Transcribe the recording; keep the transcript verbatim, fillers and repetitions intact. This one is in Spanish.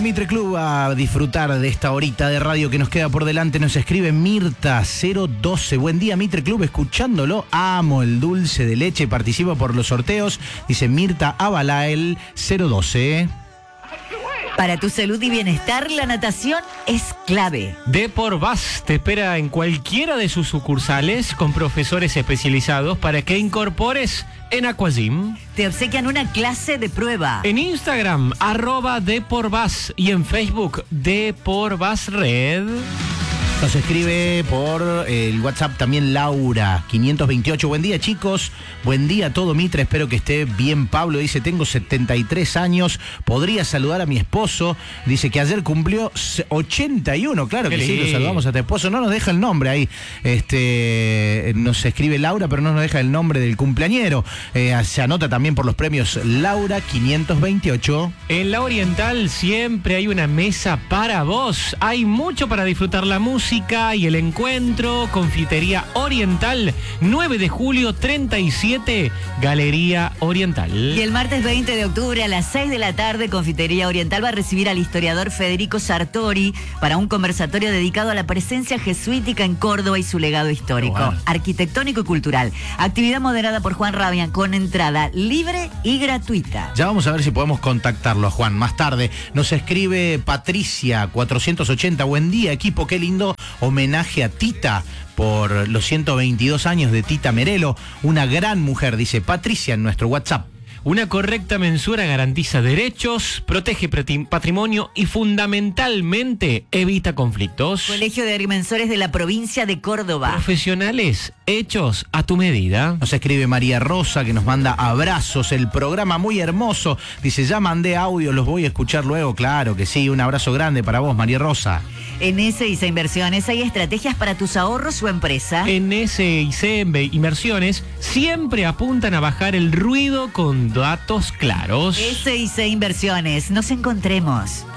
al Mitre Club a disfrutar de esta horita de radio que nos queda por delante. Nos escribe Mirta cero doce. Buen día, Mitre Club, escuchándolo. Amo el dulce de leche, participa por los sorteos. Dice Mirta Abalael cero doce. Para tu salud y bienestar, la natación es clave. Deporvas te espera en cualquiera de sus sucursales con profesores especializados para que incorpores en Aquagym. Te obsequian una clase de prueba. En Instagram, arroba Deporvas, y en Facebook, Deporvas Red. Nos escribe por el WhatsApp también Laura, quinientos veintiocho. Buen día, chicos. Buen día todo, Mitre. Espero que esté bien. Pablo dice, tengo setenta y tres años. ¿Podría saludar a mi esposo? Dice que ayer cumplió ochenta y uno. Claro que sí, lo saludamos a tu esposo. No nos deja el nombre ahí. Este, nos escribe Laura, pero no nos deja el nombre del cumpleañero. Eh, se anota también por los premios Laura, quinientos veintiocho. En La Oriental siempre hay una mesa para vos. Hay mucho para disfrutar la música y el encuentro. Confitería Oriental, nueve de julio treinta y siete, Galería Oriental. Y el martes veinte de octubre a las seis de la tarde, Confitería Oriental va a recibir al historiador Federico Sartori para un conversatorio dedicado a la presencia jesuítica en Córdoba y su legado histórico, bueno, arquitectónico y cultural. Actividad moderada por Juan Rabian con entrada libre y gratuita. Ya vamos a ver si podemos contactarlo a Juan más tarde. Nos escribe Patricia cuatrocientos ochenta. Buen día, equipo, qué lindo homenaje a Tita por los ciento veintidós años de Tita Merelo, una gran mujer, dice Patricia en nuestro WhatsApp. Una correcta mensura garantiza derechos, protege patrimonio y fundamentalmente evita conflictos. Colegio de Agrimensores de la provincia de Córdoba. Profesionales hechos a tu medida. Nos escribe María Rosa, que nos manda abrazos. El programa muy hermoso. Dice, ya mandé audio, los voy a escuchar luego. Claro que sí, un abrazo grande para vos, María Rosa. En S I C Inversiones hay estrategias para tus ahorros o empresa. En S I C Inversiones siempre apuntan a bajar el ruido con datos claros. S I C Inversiones, nos encontremos.